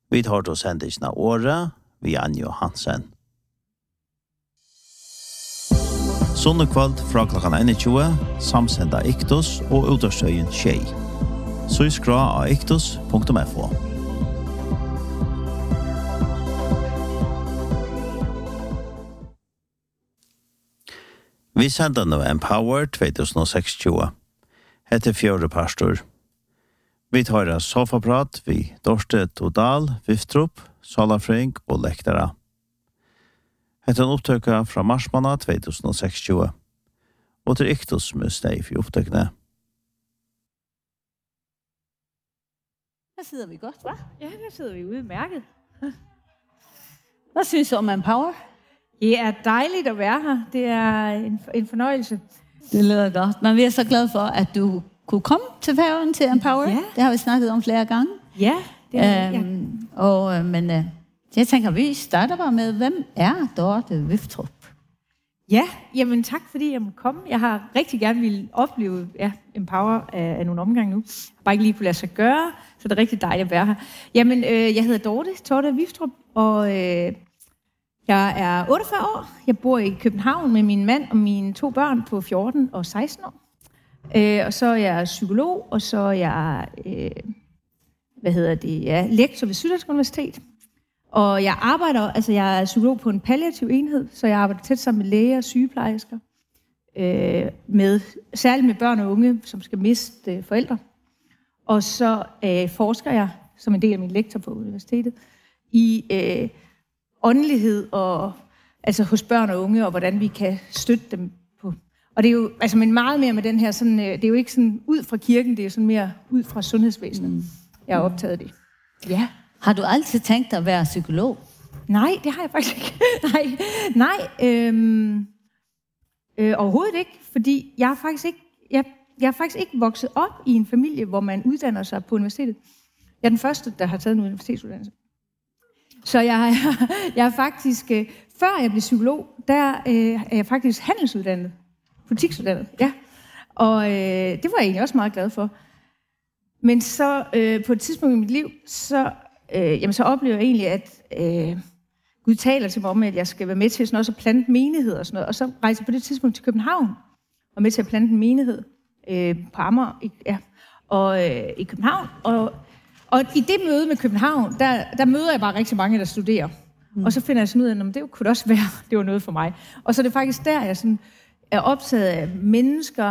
Vi tar då sändelsen av året vid Anjo Hansen. Sunnekvalt fra klokkan 21, samsenda Iktus og Udarstøyen Tjei. Så skra av iktus.fo. Vi sender nå Empower 2026. Hette fjøre pastor. Vi tar en sofaprat vid Dorste Todal, Viftrup, Salafring og Lektara. Hette en opptøkka fra marsmåned 2026. Og til Iktus med steg for opptøkkene. Her sidder vi godt, hva'? Ja, der sidder vi ude i mærket. Hvad synes du om Empower? Det er dejligt at være her. Det er en fornøjelse. Det lyder godt. Men vi er så glade for, at du kunne komme til Færøen til Empower. Ja. Det har vi snakket om flere gange. Ja, det er Men jeg tænker, vi starter bare med, hvem er Dorte Viftrup? Ja, jamen tak fordi jeg måtte komme. Jeg har rigtig gerne ville opleve Empower af nogle omgange nu. Bare ikke lige kunne lade sig gøre, så det er rigtig dejligt at være her. Jamen, jeg hedder Dorte Viftrup, og jeg er 48 år. Jeg bor i København med min mand og mine 2 børn på 14 og 16 år. Og så er jeg psykolog, og så er jeg lektor ved Syddansk Universitet. Og jeg jeg er psykolog på en palliativ enhed, så jeg arbejder tæt sammen med læger og sygeplejersker, særligt med børn og unge, som skal miste forældre. Og så forsker jeg, som en del af min lektor på universitetet, i åndelighed og altså hos børn og unge, og hvordan vi kan støtte dem på. Og det er jo men meget mere med den her sådan, det er jo ikke sådan ud fra kirken, det er sådan mere ud fra sundhedsvæsenet. Jeg har optaget af det. Ja. Har du altid tænkt dig at være psykolog? Nej, det har jeg faktisk ikke. Nej. Overhovedet ikke, fordi jeg er faktisk ikke vokset op i en familie, hvor man uddanner sig på universitetet. Jeg er den første, der har taget en universitetsuddannelse. Så jeg er faktisk, før jeg blev psykolog, der er jeg faktisk handelsuddannet, butiksuddannet, ja. Og det var jeg egentlig også meget glad for. Men så på et tidspunkt i mit liv, så oplever jeg egentlig, at Gud taler til mig om, at jeg skal være med til sådan også at plante menighed og sådan noget. Og så rejser jeg på det tidspunkt til København og med til at plante en menighed på Amager, i København. Og i det møde med København, der møder jeg bare rigtig mange, der studerer. Og så finder jeg sådan ud af, at det kunne også være, det var noget for mig. Og så er det faktisk der, jeg sådan er optaget af mennesker,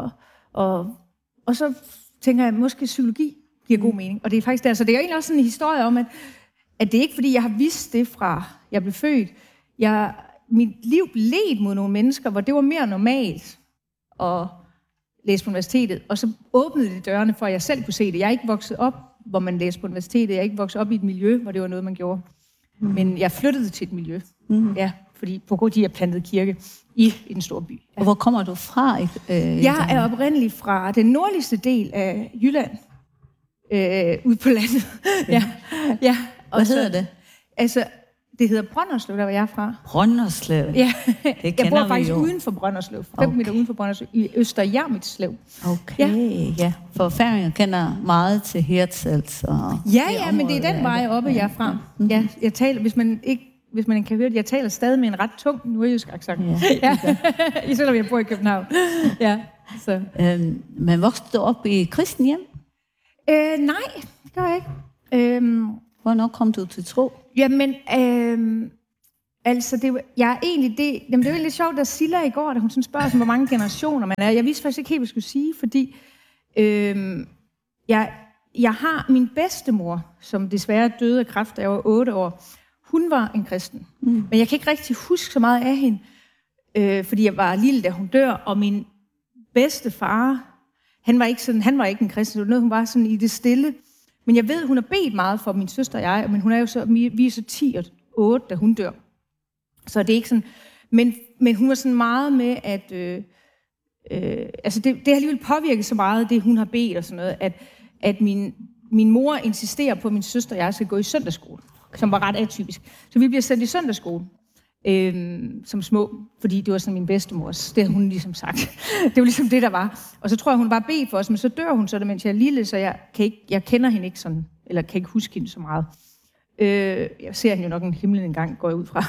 og så tænker jeg, at måske psykologi giver god mening. Og det er faktisk der. Så det er egentlig også sådan en historie om, at det er ikke fordi, jeg har vidst det fra, jeg blev født. Mit liv led mod nogle mennesker, hvor det var mere normalt at læse på universitetet. Og så åbnede det dørene for, at jeg selv kunne se det. Jeg er ikke vokset op, hvor man læste på universitetet. Jeg er ikke vokset op i et miljø, hvor det var noget, man gjorde. Men jeg flyttede til et miljø. Ja, fordi på grund af, de har plantet kirke i den store by. Ja. Og hvor kommer du fra? Jeg er oprindeligt fra den nordligste del af Jylland. Ude på landet. Ja. Hvad hedder det? Altså, det hedder Brønderslev, der var jeg fra. Brønderslev? Ja, det jeg bor faktisk uden for Brønderslev. 5 meter uden for Brønderslev, i Østerhjermitslev. Okay, ja. For færinger kender meget til Hirtshals. Ja, men det er den vej oppe, jeg er fra. Ja, jeg taler, hvis man kan høre det, jeg taler stadig med en ret tung nordjysk accent. Ja. Selvom jeg bor i København. Ja, så. Men voksede du op i kristen hjem? Nej, det gør jeg ikke. Hvornår kom du til tro? Jamen, jeg er egentlig det. Jamen, det var lidt sjovt, da Silla i går, da hun sådan spørger os, hvor mange generationer man er. Jeg vidste faktisk ikke helt, hvad jeg skulle sige, fordi jeg har min bedstemor, som desværre døde af kræft, da jeg var 8 år. Hun var en kristen. Men jeg kan ikke rigtig huske så meget af hende, fordi jeg var lille, da hun dør, og min bedstefar, han var ikke en kristen, det var noget, hun var sådan i det stille. Men jeg ved, hun har bedt meget for min søster og jeg, men hun er jo så, vi er så 10 og 8, da hun dør. Så det er ikke sådan, men hun var sådan meget med, at det har alligevel påvirket så meget, det hun har bedt og sådan noget, at min mor insisterer på, at min søster og jeg skal gå i søndagsskole, som var ret atypisk. Så vi bliver sendt i søndagsskole. Som små, fordi det var sådan min bedstemors. Det havde hun ligesom sagt. Det var ligesom det, der var. Og så tror jeg, hun bare bed for os, men så dør hun så, mens jeg er lille, så jeg kender hende ikke sådan, eller kan ikke huske hende så meget. Jeg ser hende jo nok en himlen en gang, går jeg ud fra.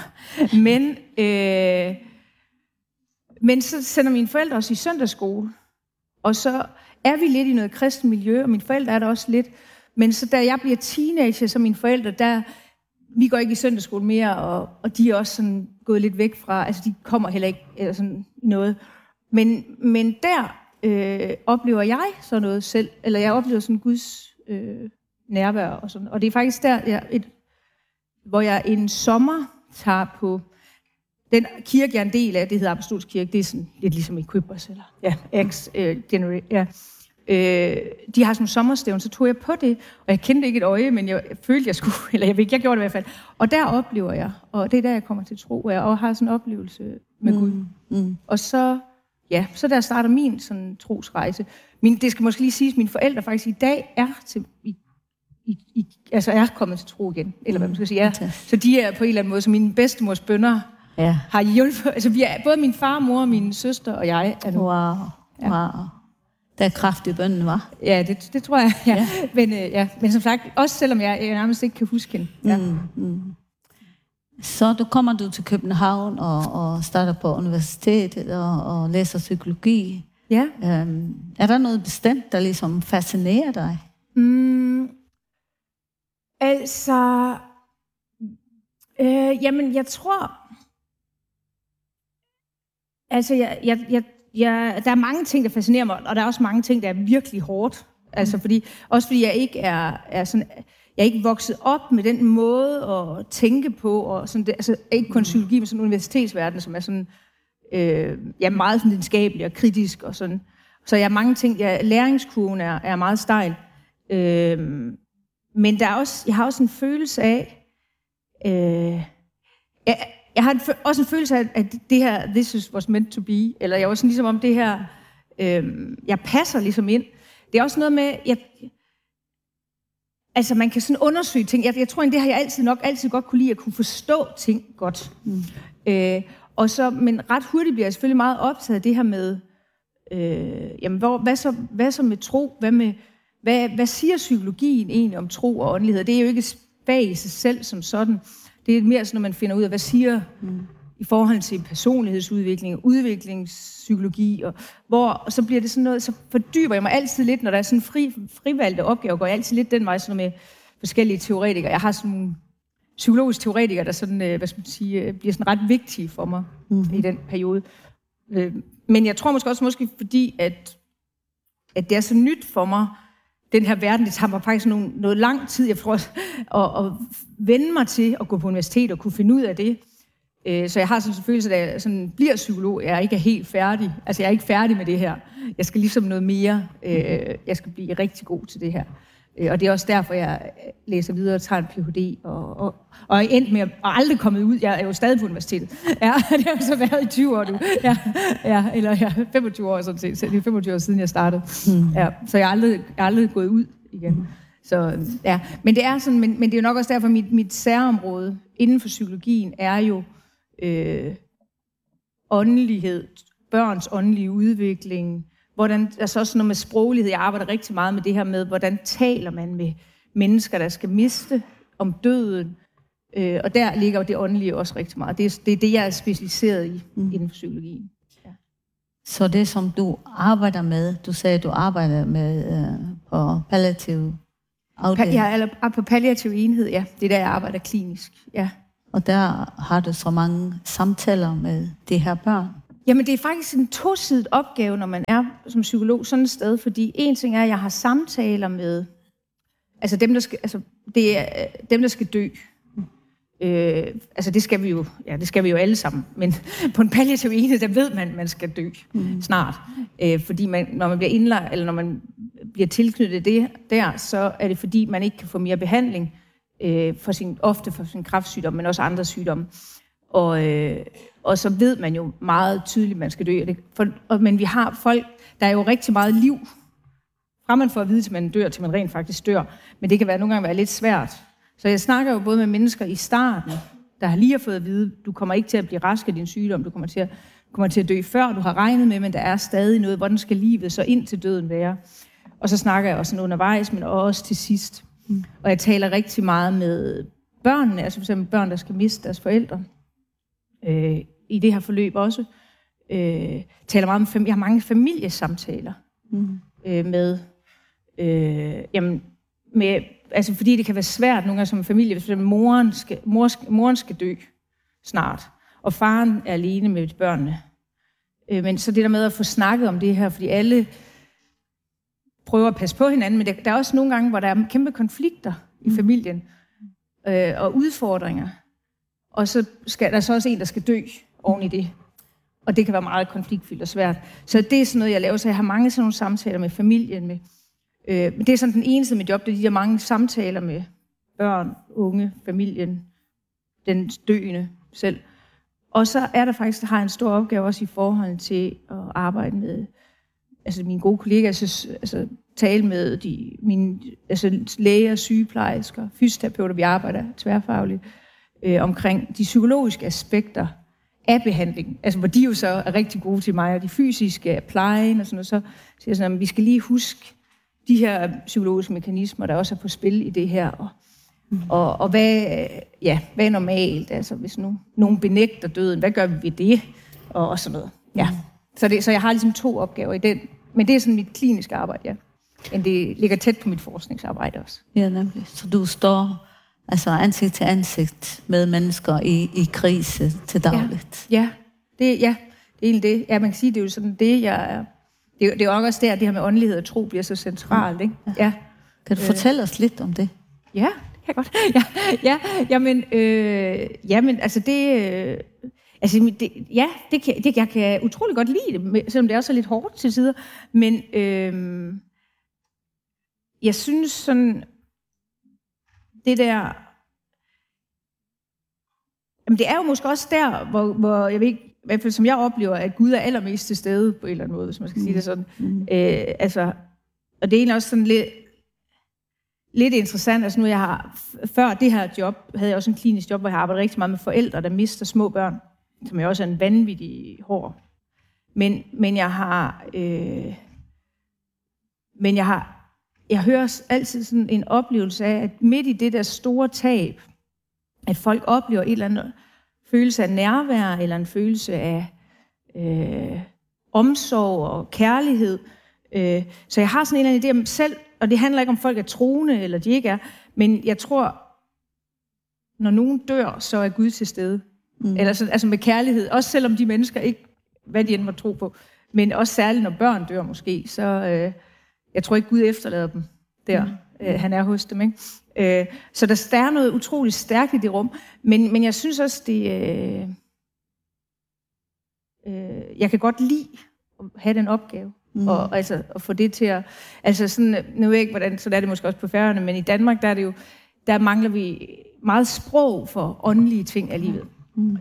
Men så sender mine forældre os i søndagsskole, og så er vi lidt i noget kristent miljø, og mine forældre er der også lidt. Men så da jeg bliver teenager, så mine forældre, vi går ikke i søndagsskole mere, og de er også sådan gået lidt væk fra, altså de kommer heller ikke eller sådan noget. Men der oplever jeg så noget selv, eller jeg oplever sådan Guds nærvær og sådan. Og det er faktisk der, hvor jeg en sommer tager på den kirke, jeg er en del af, det hedder Apostolsk Kirke, det er sådan lidt ligesom i Købers, eller de har sådan en sommerstævn, så tog jeg på det, og jeg kendte ikke et øje, men jeg følte, jeg skulle, eller jeg gjorde det i hvert fald. Og der oplever jeg, og det er der, jeg kommer til tro, og jeg har sådan en oplevelse med Gud. Og så der starter min sådan trosrejse. Det skal måske lige siges, at mine forældre faktisk i dag er er kommet til tro igen, eller hvad man skal sige. Så de er på en eller anden måde, som min bedstemors bønner har hjulpet. Altså vi er, både min far, mor, min søster og jeg er nu. Wow. Der er kraft i bønnen, hva'? Ja, det tror jeg. Ja. Men som sagt, også selvom jeg nærmest ikke kan huske hende. Ja. Så kommer du til København og starter på universitetet og læser psykologi. Ja. Er der noget bestemt, der ligesom fascinerer dig? Jamen, jeg tror... Altså, der er mange ting, der fascinerer mig, og der er også mange ting, der er virkelig hårdt. Altså, fordi jeg ikke er sådan... Jeg er ikke vokset op med den måde at tænke på, og sådan det, altså ikke kun psykologi, men sådan en universitetsverden, som er sådan, meget sådan videnskabelig og kritisk og sådan. Så jeg har mange ting, læringskurven er meget stejl. Men jeg har også en følelse af, jeg har også en følelse af, at det her, this was meant to be, eller jeg var sådan ligesom om det her, jeg passer ligesom ind. Det er også noget med, altså man kan sådan undersøge ting. Jeg tror, at det har jeg altid godt kunne lide, at kunne forstå ting godt. Men ret hurtigt bliver jeg selvfølgelig meget optaget af det her med, hvad så med tro? Hvad siger psykologien egentlig om tro og åndelighed? Det er jo ikke et fag i sig selv som sådan. Det er mere sådan, når man finder ud af, hvad siger i forhold til personlighedsudvikling, udviklingspsykologi, og så bliver det sådan noget, så fordyber jeg mig altid lidt, når der er sådan frivalgte opgaver, går jeg altid lidt den vej, sådan med forskellige teoretikere. Jeg har sådan nogle psykologiske teoretikere, der sådan, bliver sådan ret vigtige for mig i den periode. Men jeg tror måske fordi, at det er så nyt for mig, den her verden, det tager mig faktisk noget lang tid, jeg tror, at vende mig til at gå på universitet og kunne finde ud af det. Så jeg har sådan en følelse, at jeg sådan bliver psykolog, jeg ikke er helt færdig. Altså jeg er ikke færdig med det her. Jeg skal ligesom noget mere. Jeg skal blive rigtig god til det her. Og det er også derfor, jeg læser videre og tager en Ph.D. Og er endt med at aldrig kommet ud. Jeg er jo stadig på universitetet. Ja, det har så været i 20 år nu. Ja, 25 år sådan set. Det er 25 år siden, jeg startede. Ja, så jeg er aldrig gået ud igen. Så ja, men det er sådan, men det er jo nok også derfor, mit særområde inden for psykologien er jo åndelighed, børns åndelige udvikling, hvordan, altså også noget med sproglighed. Jeg arbejder rigtig meget med det her med, hvordan taler man med mennesker, der skal miste om døden. Og der ligger jo det åndelige også rigtig meget. Det er det, jeg er specialiseret i inden for psykologien. Ja. Så det, som du arbejder med, du sagde, du arbejder med på palliativ afdeling. Jeg er på palliativ enhed, ja. Det er der, jeg arbejder klinisk, ja. Og der har du så mange samtaler med de her børn. Jamen, det er faktisk en tosidet opgave, når man er som psykolog sådan et sted, fordi en ting er, at jeg har samtaler med, altså dem, der skal dø. Altså det skal vi jo alle sammen, men på en palliativ enhed, der ved man skal dø snart. Fordi når man bliver indlagt, eller når man bliver tilknyttet det der, så er det fordi, man ikke kan få mere behandling, ofte for sin kræftsygdom, men også andre sygdomme. Og så ved man jo meget tydeligt, at man skal dø. Men vi har folk, der er jo rigtig meget liv, fra man får at vide, til man dør, til man rent faktisk dør. Men det kan nogle gange være lidt svært. Så jeg snakker jo både med mennesker i starten, der lige har fået at vide, du kommer ikke til at blive rask af din sygdom, du kommer til at dø før, du har regnet med, men der er stadig noget, hvordan skal livet så ind til døden være. Og så snakker jeg også undervejs, men også til sidst. Og jeg taler rigtig meget med børnene, altså for eksempel børn, der skal miste deres forældre, i det her forløb også, taler meget om, jeg har mange familiesamtaler altså fordi det kan være svært nogle gange som familie, hvis moren skal dø snart, og faren er alene med børnene. Men så det der med at få snakket om det her, fordi alle prøver at passe på hinanden, men der er også nogle gange, hvor der er kæmpe konflikter i familien, og udfordringer, og så skal der så også en, der skal dø oven i det. Og det kan være meget konfliktfyldt og svært. Så det er sådan noget, jeg laver. Så jeg har mange sådan nogle samtaler med familien. Men det er sådan den eneste med job, det er de her mange samtaler med børn, unge, familien, den døende selv. Og så er der faktisk, der har en stor opgave også i forhold til at arbejde med mine gode kollegaer, altså tale med mine læger, sygeplejersker, fysioterapeuter, vi arbejder tværfagligt omkring de psykologiske aspekter af behandling, altså hvor de jo så er rigtig gode til mig, og de fysiske af plejen og sådan noget, så siger jeg sådan, at vi skal lige huske de her psykologiske mekanismer, der også er på spil i det her, og hvad er normalt, altså hvis nogen benægter døden, hvad gør vi ved det, og sådan noget. Ja. Så jeg har ligesom 2 opgaver i den, men det er sådan mit kliniske arbejde, ja. Men det ligger tæt på mit forskningsarbejde også. Ja, nemlig. Så du står altså ansigt til ansigt med mennesker i krise til dagligt. Ja, det er egentlig det. Ja, man kan sige, det er jo sådan det, jeg er. Det er jo også der, det her med åndelighed og tro bliver så centralt, ikke? Ja. Kan du fortælle os lidt om det? Ja, det kan jeg godt. Jamen, altså det... jeg kan utrolig godt lide det, selvom det er også lidt hårdt til tider. Men jeg synes sådan... Det der... Jamen, det er jo måske også der, hvor jeg ved ikke, i hvert fald som jeg oplever, at Gud er allermest til stede på en eller anden måde, hvis man skal sige det sådan. Og det er egentlig også sådan lidt interessant. Altså nu før det her job, havde jeg også en klinisk job, hvor jeg arbejdede rigtig meget med forældre, der mister små børn, som jo også er en vanvittig hård. Men jeg hører altid sådan en oplevelse af, at midt i det der store tab, at folk oplever et eller andet følelse af nærvær, eller en følelse af omsorg og kærlighed. Så jeg har sådan en eller anden idé om selv, og det handler ikke om folk er troende, eller de ikke er, men jeg tror, når nogen dør, så er Gud til stede. Eller sådan, altså med kærlighed, også selvom de mennesker ikke, hvad de end må tro på, men også særligt når børn dør måske, så jeg tror ikke Gud efterlader dem der. Han er hos dem, ikke? Så der er noget utroligt stærkt i det rum, men jeg synes også, det jeg kan godt lide at have den opgave, og altså at få det til at, altså sådan, nu ved jeg ikke, hvordan, så er det måske også på Færøerne, men i Danmark, der mangler vi meget sprog for åndelige ting af livet.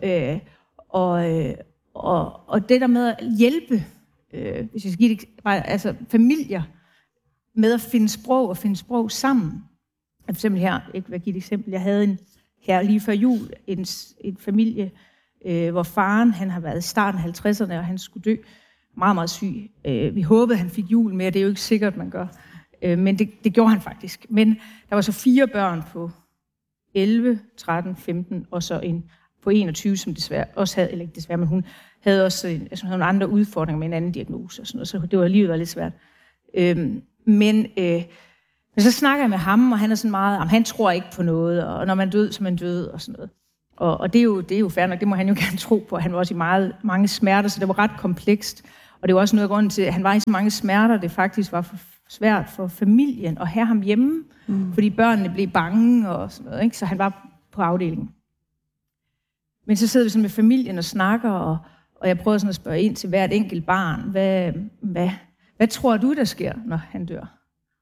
Og det der med at hjælpe, hvis jeg skal give det, altså familier, med at finde sprog sammen. For eksempel her, jeg vil give et eksempel, jeg havde her lige før jul, en familie, hvor faren, han har været i starten af 50'erne, og han skulle dø meget, meget syg. Vi håbede, han fik jul med, det er jo ikke sikkert, man gør. Men det gjorde han faktisk. Men der var så 4 børn på 11, 13, 15, og så en på 21, som desværre også havde, eller ikke desværre, men hun havde også nogle andre udfordringer med en anden diagnose og sådan noget, så det var livet var lidt svært. Men så snakker jeg med ham, og han er sådan meget, han tror ikke på noget, og når man er død, så er man død, og sådan noget. Og det er jo fair nok, det må han jo gerne tro på. Han var også i mange smerter, så det var ret komplekst. Og det var også noget af grunden til, at han var i så mange smerter, det faktisk var for svært for familien at have ham hjemme, fordi børnene blev bange og sådan noget, ikke? Så han var på afdelingen. Men så sidder vi sådan med familien og snakker, og jeg prøver sådan at spørge ind til hvert enkelt barn, hvad tror du, der sker, når han dør?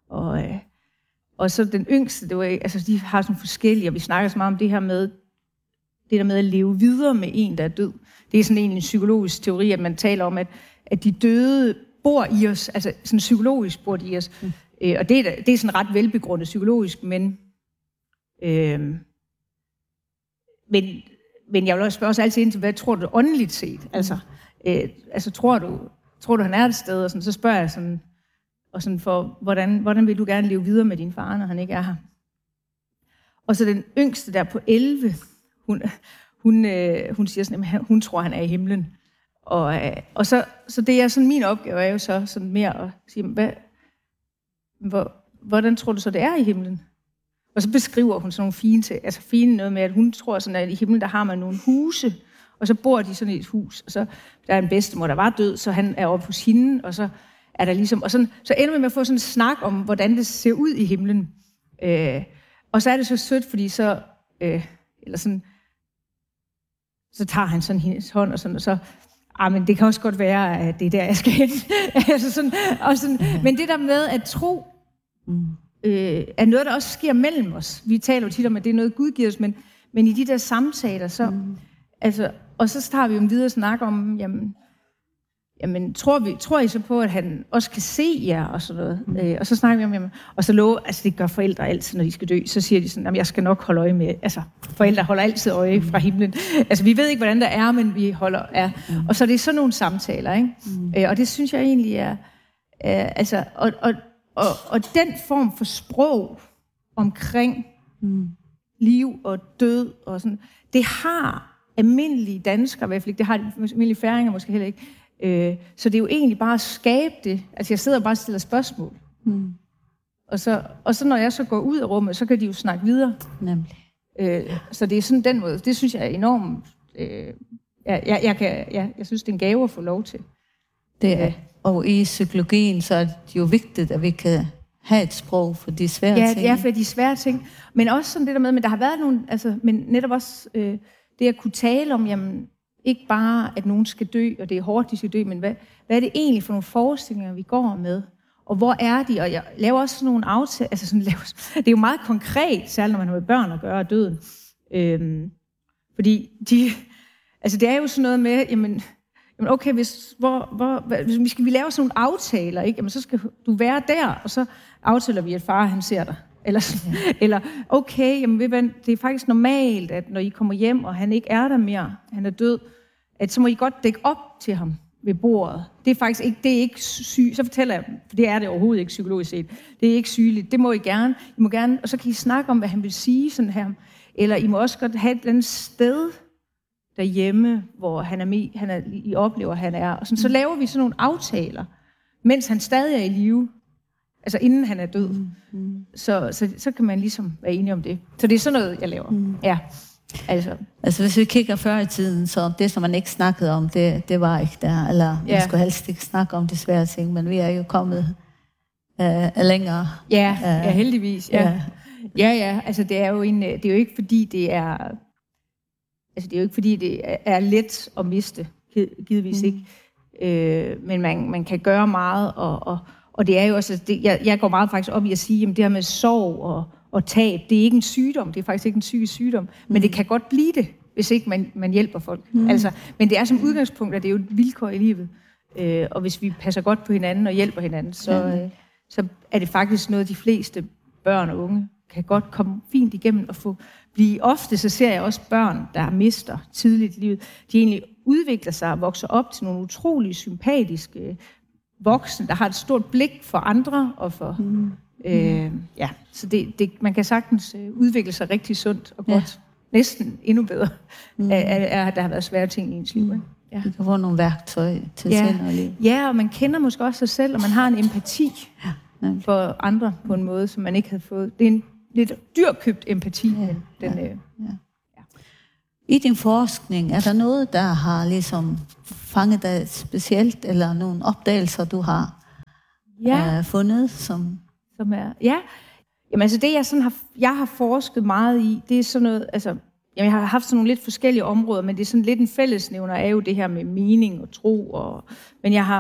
Og så den yngste, det var, altså de har sådan forskellige, og vi snakker så meget om det her med, det der med at leve videre med en, der er død. Det er sådan en psykologisk teori, at man taler om, at de døde bor i os, altså sådan psykologisk bor de i os. Og det er sådan ret velbegrundet psykologisk, men jeg vil også spørge os altid ind til, hvad tror du åndeligt set? Altså tror du, han er et sted? Og sådan, så spørger jeg sådan, og sådan for, hvordan vil du gerne leve videre med din far, når han ikke er her? Og så den yngste der på 11, hun siger sådan, at hun tror, han er i himlen. Og så det er sådan, min opgave er jo så sådan mere at sige, hvordan tror du så, det er i himlen? Og så beskriver hun sådan nogle fine noget med, at hun tror sådan, at i himlen, der har man nogle huse, og så bor de sådan i et hus, og så der er en bedstemor, der var død, så han er oppe hos hende, og så er der ligesom, og sådan, så ender vi med at få sådan en snak om, hvordan det ser ud i himlen. Og så er det så sødt, fordi så, eller sådan, så tager han sådan hendes hånd, og sådan, og så, men det kan også godt være, at det er der, jeg skal hen. Altså sådan, og sådan, men det der med at tro, er noget, der også sker mellem os. Vi taler jo tit om, at det er noget, Gud giver os, men i de der samtaler, så, altså, og så starter vi jo en videre snak om, jamen tror I så på, at han også kan se jer, og sådan noget. Og så snakker vi om, jamen, og så lover, altså det gør forældre altid, når de skal dø, så siger de sådan, jamen jeg skal nok holde øje med, altså forældre holder altid øje fra himlen. Altså vi ved ikke, hvordan der er, men vi holder, og så er det sådan nogle samtaler, ikke? Og det synes jeg egentlig er, altså, og den form for sprog omkring liv og død og sådan, det har almindelige danskere, i hvert fald ikke, det har almindelige færinger måske heller ikke. Så det er jo egentlig bare at skabe det. Altså jeg sidder og bare stiller spørgsmål. Og så når jeg så går ud af rummet, så kan de jo snakke videre. Nemlig. Så det er sådan den måde. Det synes jeg er enormt. Jeg synes, det er en gave at få lov til. Det er, og i psykologien, så er det jo vigtigt, at vi kan have et sprog for de svære ting. Ja, for de svære ting. Men også sådan det der med, men der har været nogle, altså, men netop også det at kunne tale om, jamen, ikke bare, at nogen skal dø, og det er hårdt, de skal dø, men hvad er det egentlig for nogle forestillinger, vi går med? Og hvor er de? Og jeg laver også sådan nogle aftaler, altså sådan det er jo meget konkret, særligt når man har med børn at gøre, døden. Fordi altså det er jo sådan noget med, jamen okay, hvis vi laver sådan nogle aftaler, ikke? Jamen så skal du være der, og så aftaler vi, at far, han ser dig. Eller okay, jamen, det er faktisk normalt, at når I kommer hjem, og han ikke er der mere, han er død, at så må I godt dække op til ham ved bordet. Det er faktisk ikke, det er ikke sygt. Så fortæller jeg, for det er det overhovedet ikke psykologisk set. Det er ikke sygeligt. Det må I gerne. I må gerne, og så kan I snakke om, hvad han vil sige sådan her. Eller I må også godt have et eller andet sted derhjemme, hvor I oplever, han er. Og sådan, så laver vi sådan nogle aftaler, mens han stadig er i live. Altså inden han er død. Så kan man ligesom være enige om det. Så det er sådan noget, jeg laver. Ja. Altså hvis vi kigger før i tiden, så det, som man ikke snakkede om, det var ikke der. Eller man skulle helst ikke snakke om de svære ting, men vi er jo kommet længere. Ja, heldigvis. Ja. Altså det er jo ikke fordi det er... Altså det er jo ikke fordi det er let at miste, givetvis ikke. Men man kan gøre meget, og det er jo også, jeg går meget faktisk op i at sige, at det her med sorg og tab, det er ikke en sygdom, det er faktisk ikke en psykisk sygdom, men det kan godt blive det, hvis ikke man hjælper folk. Altså, men det er som udgangspunkt, at det er jo et vilkår i livet, og hvis vi passer godt på hinanden og hjælper hinanden, så er det faktisk noget, de fleste børn og unge kan godt komme fint igennem og blive. Ofte så ser jeg også børn, der mister tidligt i livet, de egentlig udvikler sig og vokser op til nogle utrolig sympatiske voksne, der har et stort blik for andre og for så man kan sagtens udvikle sig rigtig sundt og godt, næsten endnu bedre, at der har været svære ting i ens liv. Ikke? Ja. Du kan få nogle værktøj til senere liv. Ja, og man kender måske også sig selv, og man har en empati for andre på en måde, som man ikke havde fået. Det er en lidt dyrkøbt empati. I din forskning, er der noget, der har ligesom fanget dig specielt, eller nogle opdagelser, du har fundet, som er... Ja, jamen altså det, jeg har forsket meget i, det er sådan noget, altså, jeg har haft sådan nogle lidt forskellige områder, men det er sådan lidt en fællesnævner, er jo det her med mening og tro, men jeg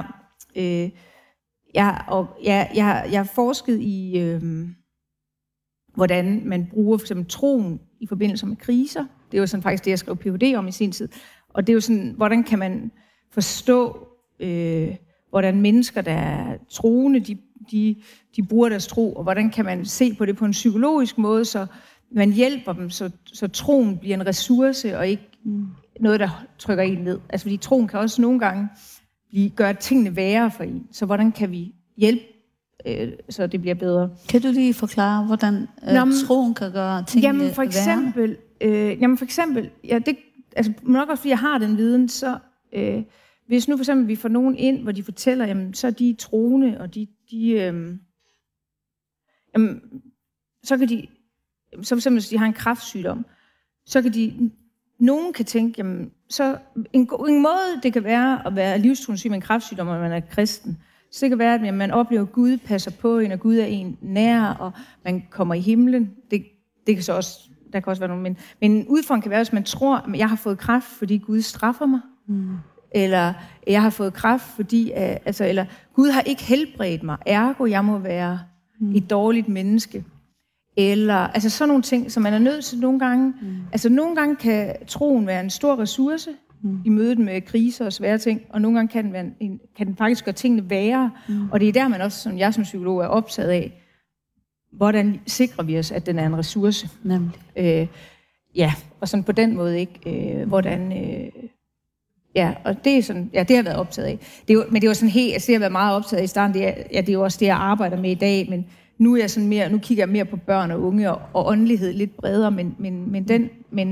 har forsket i, hvordan man bruger for eksempel troen i forbindelse med kriser. Det er jo sådan faktisk det, jeg skrev Ph.D. om i sin tid. Og det er jo sådan, hvordan kan man forstå, hvordan mennesker, der er troende, de bruger deres tro, og hvordan kan man se på det på en psykologisk måde, så man hjælper dem, så troen bliver en ressource, og ikke noget, der trykker en ned. Altså fordi troen kan også nogle gange gøre tingene værre for en. Så hvordan kan vi hjælpe så det bliver bedre. Kan du lige forklare, hvordan troen kan gøre tingene værre? For eksempel, ja, det, altså nok også fordi jeg har den viden, så hvis nu for eksempel vi får nogen ind, hvor de fortæller, jamen, så er de troende, og så kan de, så for eksempel hvis de har en kræftsygdom, så kan nogen kan tænke, jamen, så en måde det kan være at være livstruende syg med en kræftsygdom, når man er kristen. Så det kan være, at man oplever, at Gud passer på en, og Gud er en nær, og man kommer i himlen. Det kan så også, der kan også være nogle, men en udfordring kan være, hvis man tror, at jeg har fået kræft, fordi Gud straffer mig. Eller jeg har fået kræft, fordi, eller Gud har ikke helbredt mig, ergo jeg må være et dårligt menneske. Eller, altså sådan nogle ting, som man er nødt til nogle gange. Altså nogle gange kan troen være en stor ressource i mødet med kriser og svære ting, og nogle gange kan den faktisk gøre tingene værre. Og det er der, man også, som jeg som psykolog er optaget af, hvordan sikrer vi os, at den er en ressource. Ja, og sådan på den måde ikke, hvordan... Ja, og det er sådan, ja, det har jeg været optaget af. Men det var sådan helt, altså det har været meget optaget af i starten, det er jo også det, jeg arbejder med i dag, men nu er jeg sådan mere, nu kigger jeg mere på børn og unge og åndelighed lidt bredere, men det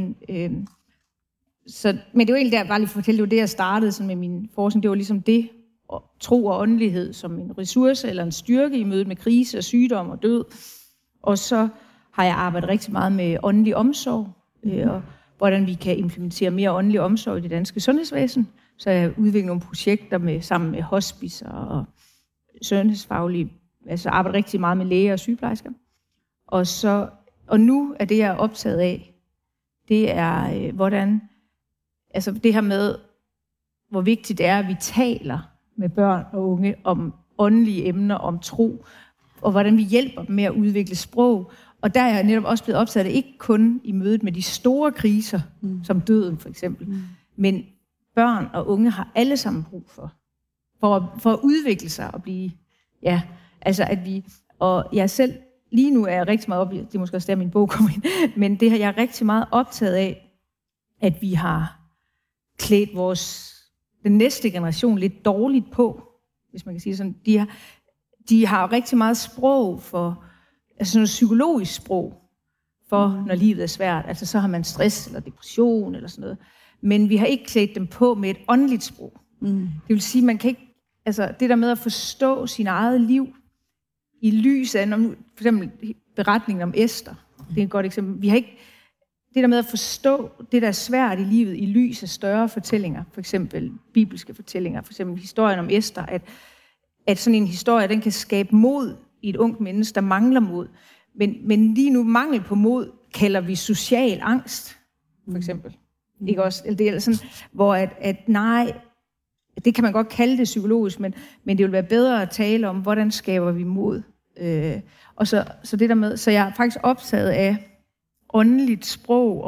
er jo egentlig der, bare lige for at fortælle, det var det, jeg startede sådan med min forskning, det var ligesom det, tro og åndelighed som en ressource eller en styrke i mødet med krise og sygdom og død. Og så har jeg arbejdet rigtig meget med åndelig omsorg, og hvordan vi kan implementere mere åndelig omsorg i det danske sundhedsvæsen. Så jeg har udviklet nogle projekter sammen med hospice og sundhedsfaglige, altså arbejder rigtig meget med læger og sygeplejersker. Og nu er det, jeg er optaget af, det er, hvordan, altså det her med, hvor vigtigt det er, at vi taler med børn og unge om åndelige emner, om tro, og hvordan vi hjælper dem med at udvikle sprog. Og der er jeg netop også blevet optaget af, ikke kun i mødet med de store kriser, som døden for eksempel, men børn og unge har alle sammen brug for at udvikle sig og blive, ja, altså at vi, og jeg selv, lige nu er jeg rigtig meget det er måske også der, min bog kommer ind, men det her, jeg er rigtig meget optaget af, at vi har klædt den næste generation lidt dårligt på, hvis man kan sige sådan. De har rigtig meget sprog for, altså sådan noget psykologisk sprog for, når livet er svært. Altså så har man stress eller depression eller sådan noget. Men vi har ikke klædt dem på med et åndeligt sprog. Det vil sige, man kan ikke, altså det der med at forstå sin eget liv i lyset af, for eksempel beretningen om Esther, det er et godt eksempel. Vi har ikke, det der med at forstå det, der er svært i livet i lys af større fortællinger, for eksempel bibelske fortællinger, for eksempel historien om Esther, at sådan en historie, den kan skabe mod i et ungt menneske, der mangler mod. Men lige nu, mangel på mod, kalder vi social angst, for eksempel. Ikke også? Eller det er sådan, hvor at nej, det kan man godt kalde det psykologisk, men det vil være bedre at tale om, hvordan skaber vi mod. Og så det der med, så jeg er faktisk optaget af åndeligt sprog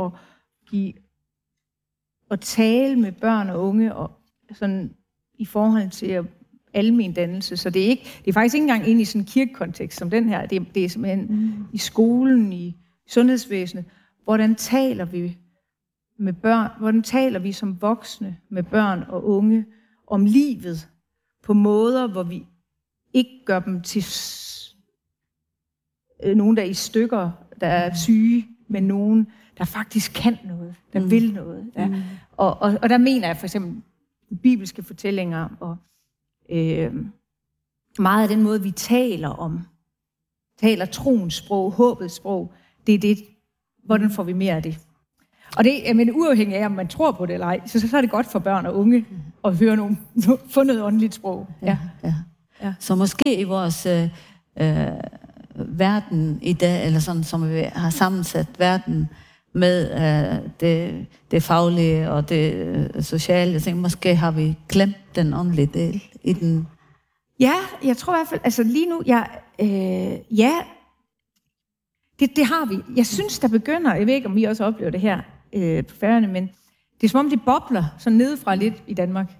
og tale med børn og unge og sådan i forhold til almen dannelse. Så det er faktisk ikke engang inde i sådan en kirkekontekst som den her. Det er simpelthen i skolen, i sundhedsvæsenet. Hvordan taler vi med børn? Hvordan taler vi som voksne med børn og unge om livet på måder, hvor vi ikke gør dem til nogen, der er i stykker, der er syge, men nogen, der faktisk kan noget, der vil noget. Ja. Og der mener jeg for eksempel bibelske fortællinger og meget af den måde, vi taler troens sprog, håbets sprog, det er det, hvordan får vi mere af det. Og det, men uafhængig af, om man tror på det eller ej, så er det godt for børn og unge at høre få noget åndeligt sprog. Ja. Så måske i vores verden i dag, eller sådan som vi har sammensat verden med det faglige og det sociale, jeg tænker, måske har vi glemt den åndelige del i den. Ja, jeg tror i hvert fald, altså lige nu, det har vi. Jeg synes, der begynder, jeg ved ikke, om vi også oplever det her på Færøerne, men det er som om, det bobler sådan nedefra lidt i Danmark.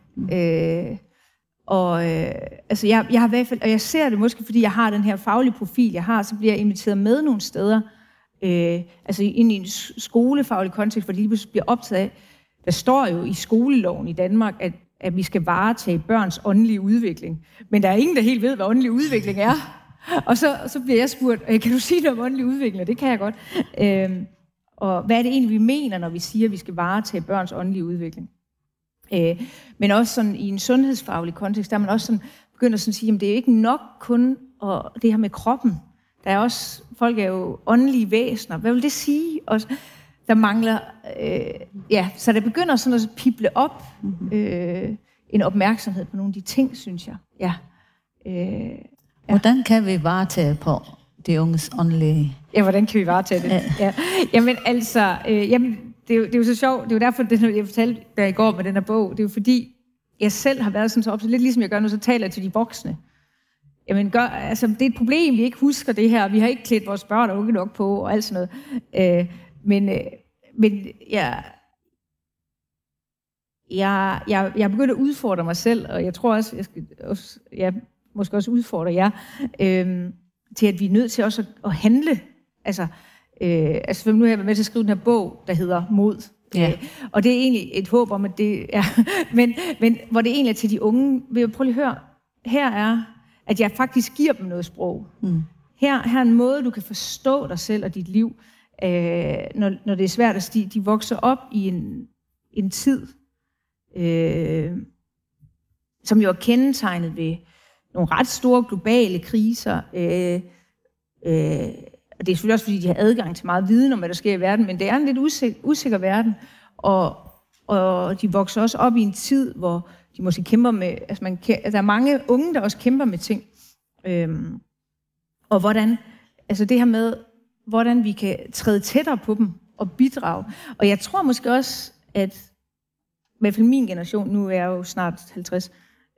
Altså jeg har i hvert fald, og jeg ser det måske, fordi jeg har den her faglige profil, jeg har, så bliver jeg inviteret med nogle steder, altså ind i en skolefaglig kontekst, hvor det lige pludselig bliver optaget af, der står jo i skoleloven i Danmark, at vi skal varetage børns åndelige udvikling. Men der er ingen, der helt ved, hvad åndelig udvikling er. Og så bliver jeg spurgt, kan du sige noget om åndelig udvikling? Det kan jeg godt. Og hvad er det egentlig, vi mener, når vi siger, at vi skal varetage børns åndelige udvikling? Men også sådan i en sundhedsfaglig kontekst, der er man også sådan, begynder sådan at sige, at det er ikke nok kun det her med kroppen. Der er også, folk er jo åndelige væsener. Hvad vil det sige? Og der mangler, så der begynder sådan at pible op en opmærksomhed på nogle af de ting, synes jeg. Ja. Hvordan kan vi varetage på de unges åndelige? Ja, hvordan kan vi varetage det? Ja. Jamen altså, det er jo så sjovt. Det er jo derfor, jeg fortalte der i går med den her bog. Det er jo fordi, jeg selv har været sådan så op, så lidt ligesom jeg gør nu, så taler jeg til de voksne. Jamen, det er et problem, vi ikke husker det her. Vi har ikke klædt vores børn og unge nok på, og alt sådan noget. Men jeg begynder at udfordre mig selv, og jeg tror også, jeg måske også udfordre jer, til at vi er nødt til også at handle. Altså nu har jeg været med til at skrive den her bog, der hedder Mod. Ja. Og det er egentlig et håb om, at det er... men hvor det egentlig er til de unge, vil jeg prøve lige at høre, her er, at jeg faktisk giver dem noget sprog. Her er en måde, du kan forstå dig selv og dit liv, når det er svært at stige. De vokser op i en tid, som jo er kendetegnet ved nogle ret store globale kriser. Og det er selvfølgelig også, fordi de har adgang til meget viden om, hvad der sker i verden, men det er en lidt usikker verden, og de vokser også op i en tid, hvor de måske kæmper med... Altså der er mange unge, der også kæmper med ting. Og hvordan... Altså det her med, hvordan vi kan træde tættere på dem og bidrage. Og jeg tror måske også, at i hvert fald min generation, nu er jeg jo snart 50,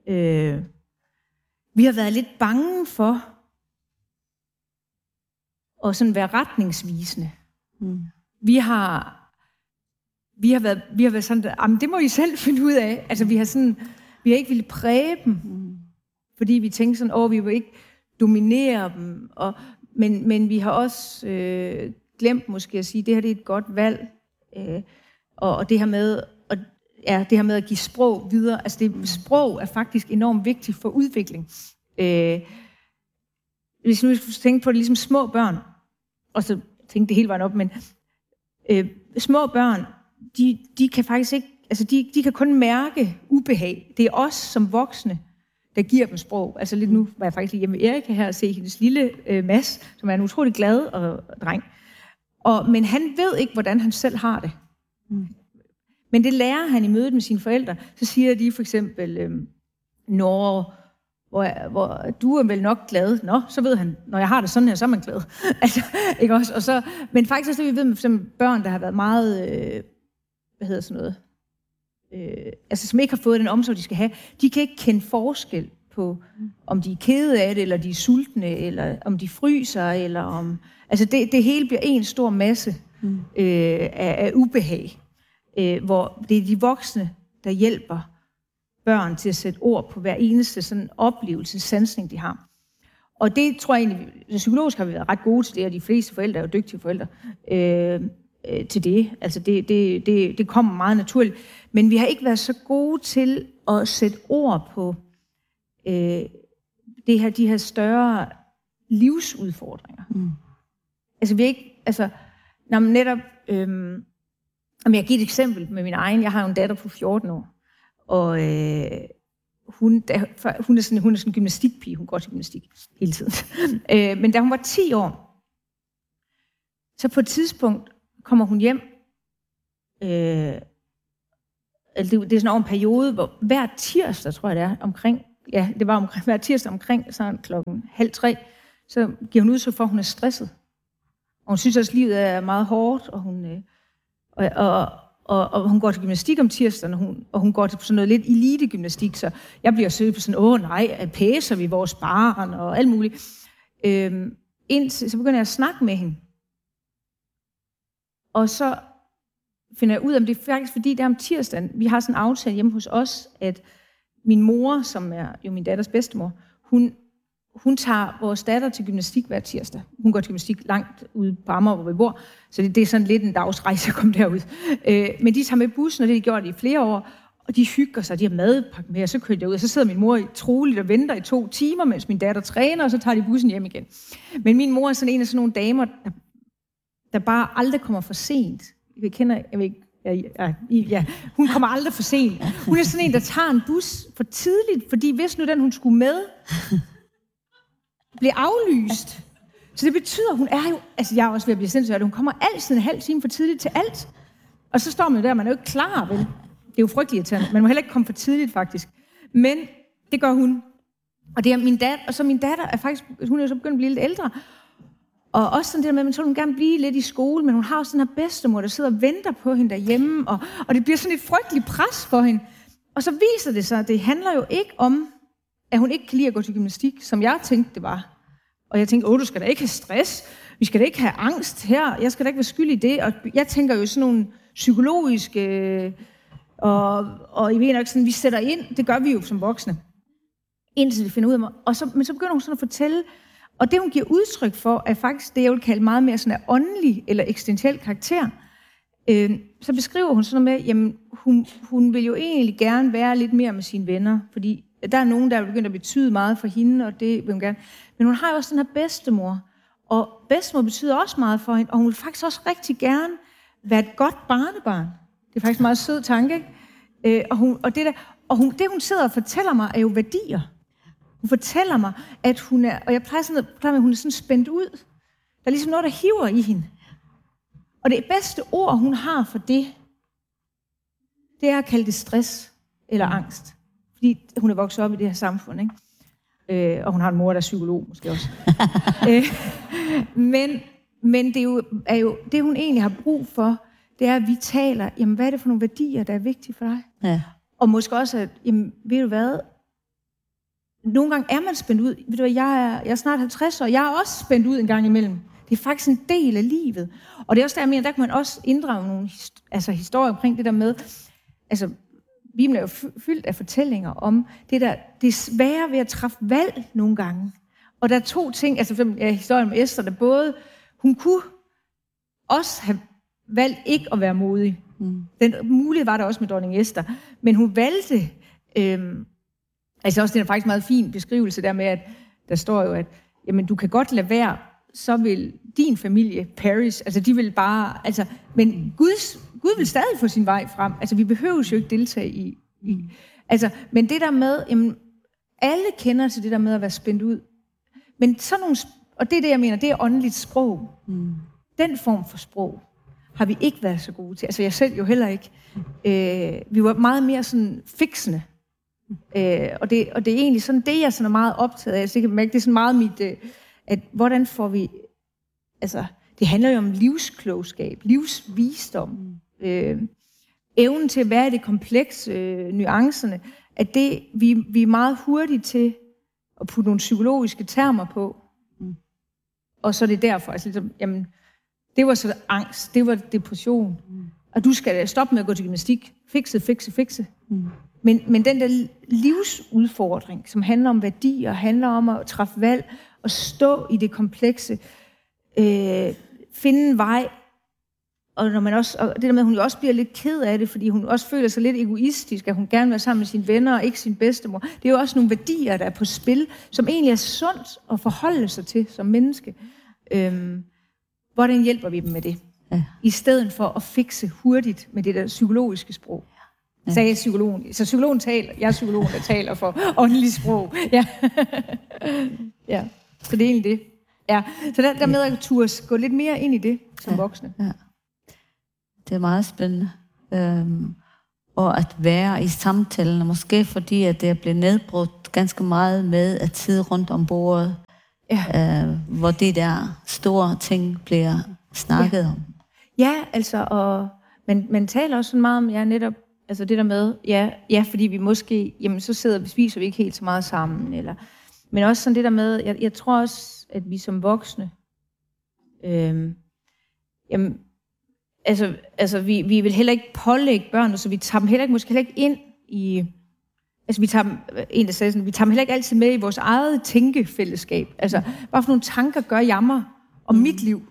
vi har været lidt bange for at sådan være retningsvisende. Vi har været sådan, det må I selv finde ud af. Altså vi har ikke ville præge dem, fordi vi tænkte sådan, vi vil ikke dominere dem. Men vi har også glemt måske at sige, det her det er et godt valg. Og det her med at give sprog videre. Altså sprog er faktisk enormt vigtigt for udvikling. Hvis nu skulle tænke på det ligesom små børn, og så tænkte det hele vejen op, men små børn, de kan faktisk ikke, altså de kan kun mærke ubehag. Det er os som voksne, der giver dem sprog. Altså lidt nu var jeg faktisk hjemme med Erika her og se hendes lille Mads, som er en utrolig glad og dreng. Men han ved ikke, hvordan han selv har det. Men det lærer han i mødet med sine forældre. Så siger de for eksempel, hvor du er vel nok glad. Nå, så ved han, når jeg har det sådan her, så er man glad. Altså, ikke også? Og så, men faktisk også det, vi ved med for eksempel børn, der har været meget, som ikke har fået den omsorg, de skal have, de kan ikke kende forskel på, om de er kede af det, eller de er sultne, eller om de fryser, eller om... Altså det hele bliver en stor masse af ubehag, hvor det er de voksne, der hjælper børn til at sætte ord på hver eneste sådan oplevelse, sansning, de har. Og det tror jeg egentlig, psykologisk har vi været ret gode til det, og de fleste forældre er jo dygtige forældre til det. Altså det kommer meget naturligt. Men vi har ikke været så gode til at sætte ord på de her større livsudfordringer. Altså vi er ikke, netop, jeg giver et eksempel med min egen. Jeg har jo en datter på 14 år, og hun er sådan en gymnastikpige. Hun går til gymnastik hele tiden. Men da hun var 10 år, så på et tidspunkt kommer hun hjem. Det er sådan over en periode, hvor hver tirsdag, tror jeg det er, hver tirsdag omkring sådan 2:30, så giver hun udtryk for, at hun er stresset. Og hun synes også, at livet er meget hårdt, og hun går til gymnastik om tirsdagen, og hun går til sådan noget lidt elitegymnastik, så jeg bliver søgt på sådan, pæser vi vores barn, og alt muligt. Så begynder jeg at snakke med hende. Og så finder jeg ud af, om det er faktisk fordi, det er om tirsdagen. Vi har sådan en aftale hjemme hos os, at min mor, som er jo min datters bedstemor, hun tager vores datter til gymnastik hver tirsdag. Hun går til gymnastik langt ude på Amager, hvor vi bor, så det er sådan lidt en dagsrejse at komme derud. Men de tager med bussen, og det har de gjort i flere år, Og de hygger sig, de har madpakke med, og så kører de ud, og så sidder min mor troligt og venter i 2 timer, mens min datter træner, og så tager de bussen hjem igen. Men min mor er sådan en af sådan nogle damer, der bare aldrig kommer for sent. Hun kommer aldrig for sent. Hun er sådan en, der tager en bus for tidligt, fordi hvis nu den, hun skulle med, bliver aflyst. Så det betyder, hun er jo... Altså, jeg er også ved at blive sindssygt, hun kommer altid en halv time for tidligt til alt. Og så står man der, man er jo ikke klar, vel? Det er jo frygteligt irriterende. Man må heller ikke komme for tidligt, faktisk. Men det gør hun. Og det er min datter, og så min datter er faktisk... Hun er jo så begyndt at blive lidt ældre. Og også sådan det der med, at hun gerne blive lidt i skole, men hun har også den her bedstemor, der sidder og venter på hende derhjemme, og det bliver sådan et frygteligt pres for hende. Og så viser det sig, at det handler jo ikke om, at hun ikke kan lide at gå til gymnastik, som jeg tænkte, det var. Og jeg tænkte, du skal da ikke have stress, vi skal da ikke have angst her, jeg skal da ikke være skyld i det. Og jeg tænker jo sådan nogle psykologiske, og I ved nok sådan, vi sætter ind, det gør vi jo som voksne, indtil vi finder ud af mig. Men så begynder hun sådan at fortælle, og det hun giver udtryk for, er faktisk det, jeg vil kalde meget mere sådan en åndelig eller eksistentiel karakter. Så beskriver hun sådan noget med, jamen hun vil jo egentlig gerne være lidt mere med sine venner, fordi der er nogen, der er begyndt at betyde meget for hende, og det vil hun gerne. Men hun har jo også den her bedstemor, og bedstemor betyder også meget for hende, og hun vil faktisk også rigtig gerne være et godt barnebarn. Det er faktisk en meget sød tanke, ikke? Det hun sidder og fortæller mig, er jo værdier. Hun fortæller mig, at hun er, og jeg plejer med, at hun er sådan spændt ud. Der er ligesom noget, der hiver i hende. Og det bedste ord, hun har for det, det er at kalde det stress eller angst. Fordi hun er vokset op i det her samfund, ikke? Og hun har en mor, der er psykolog, måske også. Men det er jo det, hun egentlig har brug for, det er, at vi taler, jamen, hvad er det for nogle værdier, der er vigtige for dig? Ja. Og måske også, at, jamen, ved du hvad, nogle gange er man spændt ud. Ved du hvad, jeg er snart 50 år, jeg er også spændt ud en gang imellem. Det er faktisk en del af livet. Og det er også der, jeg mener, der kan man også inddrage nogle historier omkring det der med, altså, Bibelen er jo fyldt af fortællinger om det er svære ved at træffe valg nogle gange. Og der er 2 ting, altså for eksempel historien med Esther, der både, hun kunne også have valgt ikke at være modig. Den mulighed var der også med dronning Esther, men hun valgte, altså også det er faktisk en meget fin beskrivelse der med, at der står jo, at jamen, du kan godt lade være, så vil din familie perish, altså de vil bare, altså, men Gud vil stadig få sin vej frem. Altså, vi behøver jo ikke deltage i altså, men det der med, jamen, alle kender til det der med at være spændt ud. Men sådan nogle, og det er det, jeg mener, det er åndeligt sprog. Den form for sprog har vi ikke været så gode til. Altså, jeg selv jo heller ikke. Vi var meget mere sådan fiksende. Og det er egentlig sådan, det jeg sådan er meget optaget af. Altså, det kan mærke, det er sådan meget mit, at hvordan får vi, altså, det handler jo om livsklogskab, livsvisdom, evnen til at være i det komplekse, nuancerne, at det, vi er meget hurtige til at putte nogle psykologiske termer på. Og så er det derfor, altså, jamen, det var så angst, det var depression, og du skal stoppe med at gå til gymnastik, fikse. Men den der livsudfordring, som handler om værdier, handler om at træffe valg, og stå i det komplekse, finde en vej, og når man også, og det der med, at hun jo også bliver lidt ked af det, fordi hun også føler sig lidt egoistisk, at hun gerne vil være sammen med sine venner, og ikke sin bedstemor. Det er jo også nogle værdier, der er på spil, som egentlig er sundt at forholde sig til som menneske. Hvordan hjælper vi dem med det? Ja. I stedet for at fikse hurtigt med det der psykologiske sprog. Ja. Sagde psykologen. Så psykologen taler, jeg er psykologen, der taler for åndeligt sprog. Ja. Ja. Så det er egentlig det. Ja. Så der med at turde gå lidt mere ind i det som voksne. Ja. Det er meget spændende. Og at være i samtalen, måske fordi at det er blevet nedbrudt ganske meget med at sidde rundt om bordet, hvor de der store ting bliver snakket om. Ja, altså, og man taler også sådan meget om, netop, altså det der med, fordi vi måske, jamen så spiser vi ikke helt så meget sammen, eller, men også sådan det der med, jeg tror også, at vi som voksne, jamen, altså vi vil heller ikke pålægge børn, så vi tager dem måske heller ikke ind i, altså vi tager dem heller ikke altid med i vores eget tænkefællesskab. Altså, hvad for nogle tanker gør jeg mig om mit liv?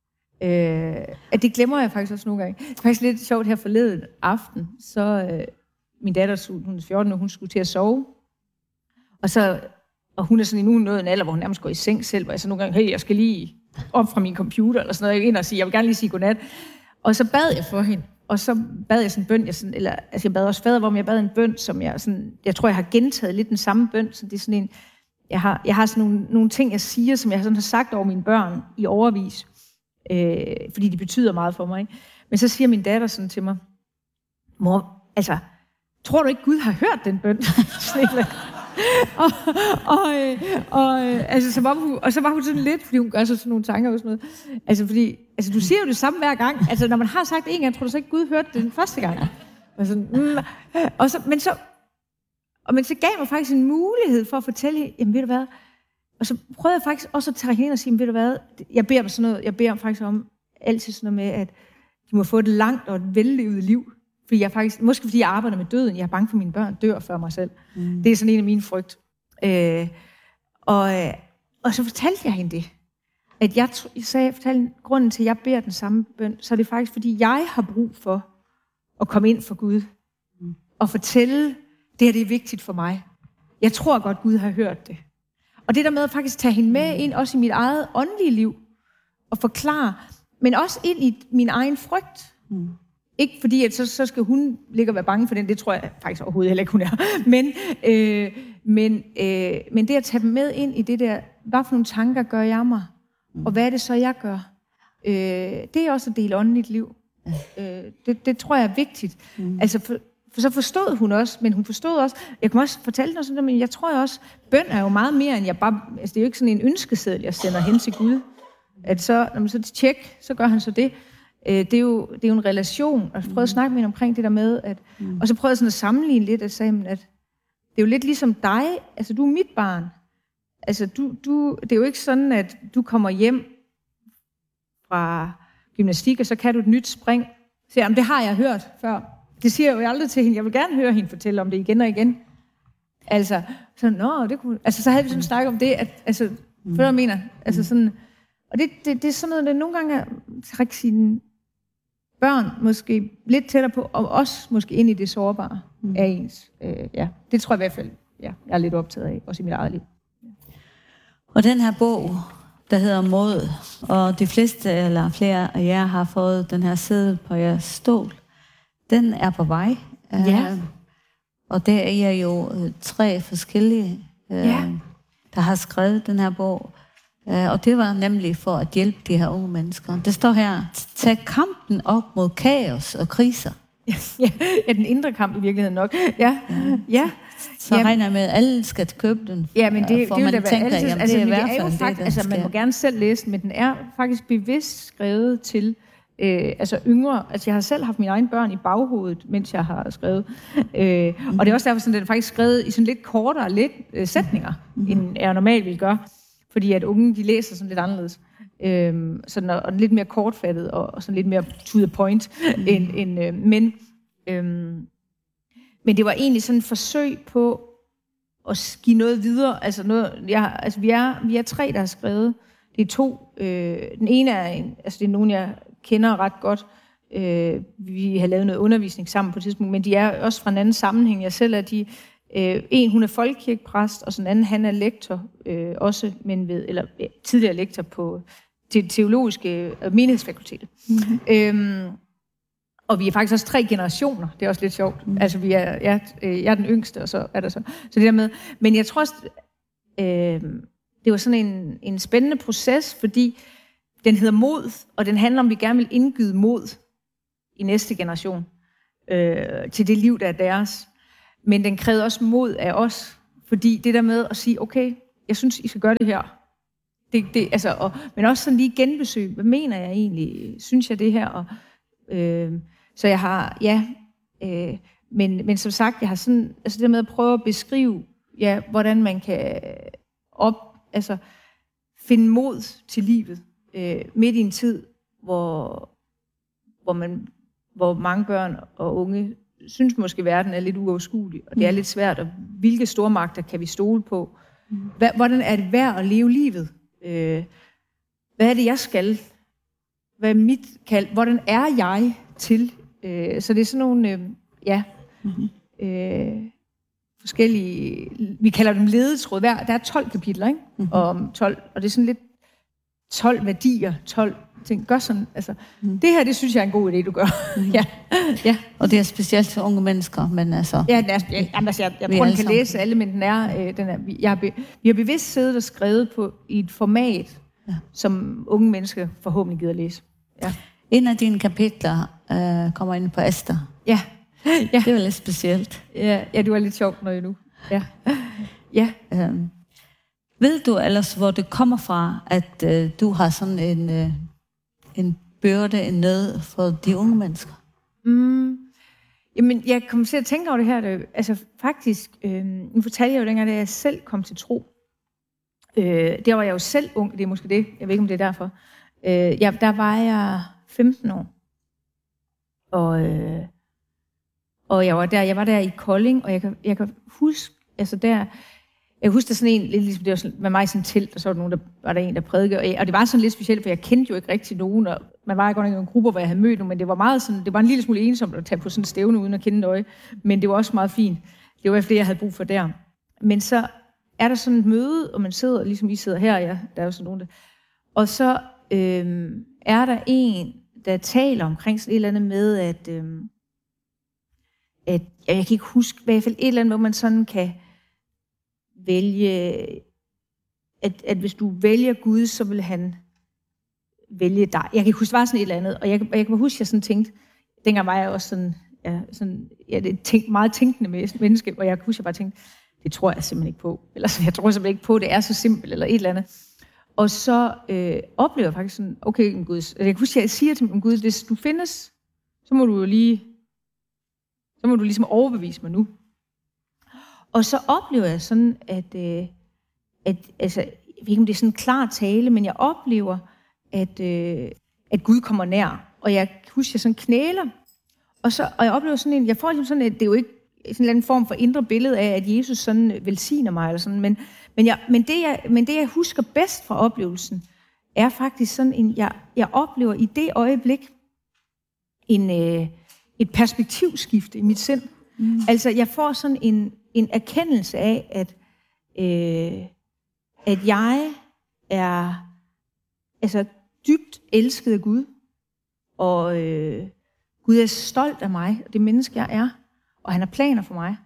At det glemmer jeg faktisk også nogle gange. Det er faktisk lidt sjovt her forleden aften, så min datter, hun er 14, og hun skulle til at sove. Og hun er sådan nu nået en alder, hvor hun nærmest går i seng selv, hvor jeg så nogle gange, hey, jeg skal lige op fra min computer, eller sådan noget, ind og sige, jeg vil gerne lige sige godnat. Og så bad jeg for hende, og så bad jeg sådan en bøn, jeg bad også fader, hvor jeg bad en bøn, som jeg tror, jeg har gentaget lidt den samme bøn, så det er sådan en, jeg har sådan nogle ting, jeg siger, som jeg sådan har sagt over mine børn i årevis, fordi de betyder meget for mig, ikke? Men så siger min datter sådan til mig, mor, altså, tror du ikke, Gud har hørt den bøn? Altså, så var hun sådan lidt, fordi hun gør så sådan nogle tanker og sådan noget. Altså, fordi, du siger jo det samme hver gang. Altså, når man har sagt en gang, tror du så ikke, Gud hørte det den første gang? Og sådan, men så gav mig faktisk en mulighed for at fortælle, jamen ved du hvad? Og så prøvede jeg faktisk også at tage hende og sige, ved du hvad? Jeg beder om faktisk om altid sådan noget med, at de må få et langt og et vellevet liv. Fordi måske fordi jeg arbejder med døden, jeg er bange for, at mine børn dør før mig selv. Det er sådan en af mine frygt. Og så fortalte jeg hende det. At jeg fortalte grunden til, at jeg beder den samme bøn, så er det faktisk, fordi jeg har brug for at komme ind for Gud. Og fortælle, det her det er vigtigt for mig. Jeg tror godt, Gud har hørt det. Og det der med at faktisk tage hende med ind, også i mit eget åndelige liv, og forklare, men også ind i min egen frygt. Ikke fordi, at så skal hun ligge og være bange for den, det tror jeg faktisk overhovedet heller ikke, hun er. Men det at tage dem med ind i det der, hvad for nogle tanker gør jeg mig? Og hvad er det så, jeg gør? Det er også at dele åndeligt liv. Det tror jeg er vigtigt. Altså, for så forstod hun også, men hun forstod også, jeg kan også fortælle noget sådan, men jeg tror også, bøn er jo meget mere, end jeg bare, altså det er jo ikke sådan en ønskeseddel, jeg sender hen til Gud. At så, når man så tjek, så gør han så det. Det er jo en relation, og jeg prøvede at snakke med hende omkring det der med, at, og så prøvede jeg sådan at sammenligne lidt, og sagde, at det er jo lidt ligesom dig, altså du er mit barn. Altså det er jo ikke sådan, at du kommer hjem fra gymnastik, og så kan du et nyt spring. Så jamen, det har jeg hørt før. Det siger jeg jo aldrig til hende. Jeg vil gerne høre hende fortælle om det igen og igen. Altså, det kunne... Altså, så havde vi sådan snakket om det, at, altså, for jeg mener, altså sådan... Og det er sådan noget, der nogle gange trækker sine børn måske lidt tættere på, og også måske ind i det sårbare af ens. Det tror jeg i hvert fald, jeg er lidt optaget af, også i mit eget liv. Og den her bog, der hedder Mod, og de fleste eller flere af jer har fået den her sæde på jeres stol, den er på vej. Og det er jo 3 forskellige, der har skrevet den her bog. Og det var nemlig for at hjælpe de her unge mennesker. Det står her, tag kampen op mod kaos og kriser. Ja, den indre kamp i virkeligheden nok. Ja. Så regner jeg med, at alle skal købe den. Ja, men det for man man tænker, altid, jamen, det er i hvert fald det, faktisk, altså, man må gerne selv læse den, men den er faktisk bevidst skrevet til yngre. Altså, jeg har selv haft mine egne børn i baghovedet, mens jeg har skrevet. Og det er også derfor, at den er faktisk skrevet i sådan lidt kortere sætninger, end jeg normalt vil gøre. Fordi at unge, de læser sådan lidt anderledes. Sådan, og lidt mere kortfattet, og sådan lidt mere to the point. Men det var egentlig sådan et forsøg på at give noget videre. Altså, vi er 3, der har skrevet. Det er 2. Den ene er det er nogen, jeg kender ret godt. Vi har lavet noget undervisning sammen på et tidspunkt, men de er også fra en anden sammenhæng. Jeg selv er de... hun er folkekirkepræst, og sådan en anden, han er lektor også, men tidligere lektor på det teologiske menighedsfakultetet. Og vi er faktisk også 3 generationer, det er også lidt sjovt. Altså jeg er den yngste, og så er der så det der med. Men jeg tror også, det var sådan en spændende proces, fordi den hedder Mod, og den handler om, at vi gerne vil indgyde mod i næste generation til det liv, der er deres. Men den krævede også mod af os, fordi det der med at sige, okay, jeg synes, I skal gøre det her. Men også sådan lige genbesøg, hvad mener jeg egentlig? Synes jeg det her? Og, så jeg har, men som sagt, jeg har sådan, altså det der med at prøve at beskrive, hvordan man kan finde mod til livet midt i en tid, hvor mange børn og unge synes måske, at verden er lidt uoverskuelig, og det er lidt svært, og hvilke stormagter kan vi stole på? Hvordan er det værd at leve livet? Hvad er det, jeg skal? Hvad er mit kald? Hvordan er jeg til? Så det er sådan nogle, forskellige, vi kalder dem ledetråd. Der er 12 kapitler, ikke? Og 12, og det er sådan lidt 12 værdier, 12 ting. Gør sådan, altså. Det her, det synes jeg er en god idé, du gør. Ja. Og det er specielt for unge mennesker, men altså... Ja, jeg tror, den kan læse alle, men den er vi har bevidst siddet og skrevet på i et format, som unge mennesker forhåbentlig gider læse. Ja. En af dine kapitler kommer ind på Esther. Ja. Det var lidt specielt. Ja, det var lidt sjovt, når jeg nu... Ja. Ved du ellers, hvor det kommer fra, at du har sådan en byrde, en nød for de unge mennesker? Jamen, jeg kom til at tænke over det her. Altså faktisk, nu fortalte jeg jo dengang, da jeg selv kom til tro. Der var jeg jo selv ung, det er måske det. Jeg ved ikke, om det er derfor. Der var jeg 15 år. Og jeg var der i Kolding, og jeg kan huske, altså der... Jeg husker sådan en, lidt ligesom det var sådan, med mig i sådan en telt, og så var der en, der prædikede. Og det var sådan lidt specielt, for jeg kendte jo ikke rigtig nogen, og man var ikke godt nok i nogle grupper, hvor jeg havde mødt nogen, men det var meget sådan, det var en lille smule ensomt at tage på sådan en stævne uden at kende noget. Men det var også meget fint. Det var det, jeg havde brug for der. Men så er der sådan et møde, og man sidder, ligesom I sidder her, ja, der er jo sådan nogen der. Og så er der en, der taler omkring sådan et eller andet med, at jeg kan ikke huske, i hvert fald et eller andet, hvor man sådan kan vælge, at hvis du vælger Gud, så vil han vælge dig. Jeg kan ikke huske, det var sådan et eller andet, og jeg kan huske, at jeg sådan tænkte, dengang var jeg også sådan det meget tænkende menneske, og jeg kan huske, at jeg bare tænkte, det tror jeg simpelthen ikke på, eller så, jeg tror simpelthen ikke på, det er så simpelt, eller et eller andet. Og så oplever jeg faktisk sådan, okay, Gud, jeg kan huske, at jeg siger til Gud, hvis du findes, så må du ligesom overbevise mig nu. Og så oplever jeg sådan, at altså, jeg ved ikke, om det er sådan en klar tale, men jeg oplever, at Gud kommer nær. Og jeg husker, jeg sådan knæler. Og jeg oplever sådan jeg får ligesom sådan, at det er jo ikke sådan en eller anden form for indre billede af, at Jesus sådan velsigner mig, eller sådan. Men det, jeg husker bedst fra oplevelsen, er faktisk sådan jeg oplever i det øjeblik et perspektivskifte i mit sind. Altså, jeg får sådan en erkendelse af, at jeg er altså dybt elsket af Gud, og Gud er stolt af mig, og det menneske, jeg er, og han har planer for mig.